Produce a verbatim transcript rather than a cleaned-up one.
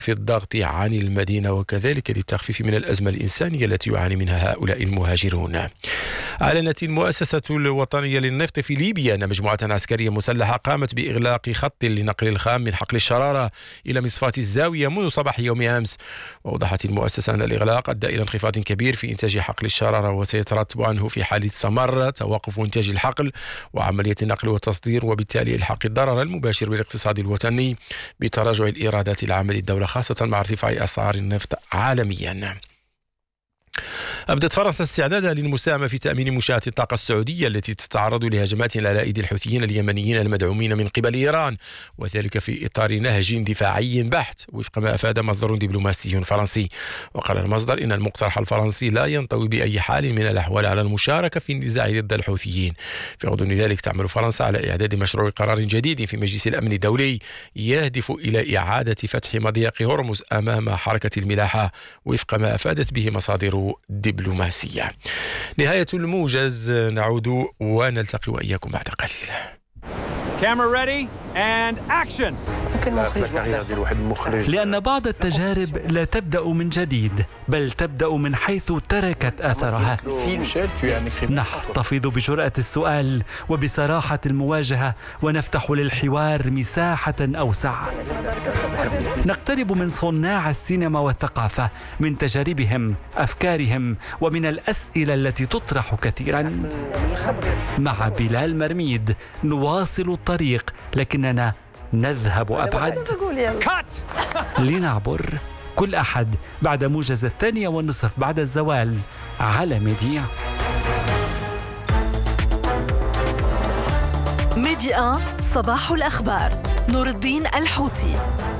في الضغط عن المدينة وكذلك للتخفيف من الأزمة الإنسانية التي يعاني منها هؤلاء المهاجرون. أعلنت المؤسسة الوطنية للنفط في ليبيا أن مجموعة عسكرية مسلحة قامت بإغلاق خط لنقل الخام من حقل الشرارة إلى مصفاة الزاوية منذ صباح يوم أمس. وأوضحت المؤسسة أن الإغلاق أدى إلى انخفاض كبير في إنتاج حقل الشرارة، وسيترتب عنه في حال استمر توقف إنتاج الحقل وعملية النقل والتصدير، وبالتالي إلحاق الضرر المباشر بالاقتصاد الوطني بتراجع الإيرادات العامة للدولة، خاصة مع ارتفاع أسعار النفط عالميا. أبدت فرنسا استعدادها للمساهمة في تأمين منشآت الطاقة السعودية التي تتعرض لهجمات على أيدي الحوثيين اليمنيين المدعومين من قبل إيران، وذلك في إطار نهج دفاعي بحت وفق ما أفاد مصدر دبلوماسي فرنسي. وقال المصدر إن المقترح الفرنسي لا ينطوي بأي حال من الأحوال على المشاركة في النزاع ضد الحوثيين. في غضون ذلك تعمل فرنسا على إعداد مشروع قرار جديد في مجلس الأمن الدولي يهدف إلى إعادة فتح مضيق هرمز أمام حركة الملاحة وفق ما أفادت به مصادر دبلوماسية. نهاية الموجز، نعود ونلتقي وإياكم بعد قليل. Camera ready and action. لأن بعض التجارب لا تبدأ من جديد، بل تبدأ من حيث تركت أثرها. نحتفظ بجرأة السؤال وبصراحة المواجهة، ونفتح للحوار مساحة أوسع. نقترب من صناع السينما والثقافة، من تجاربهم، أفكارهم، ومن الأسئلة التي تطرح كثيرا. مع بلال مرميد نواصل الطريق، لكننا نذهب أبعد لنعبر. كل أحد بعد موجز الثانية والنصف بعد الزوال على ميديا. ميديا صباح الأخبار. نور الدين الحوتي.